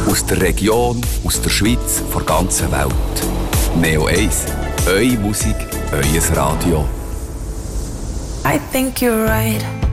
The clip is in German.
Aus der Region, aus der Schweiz, von der ganzen Welt. Neo 1, eure Musik, euer Radio. I think you're right.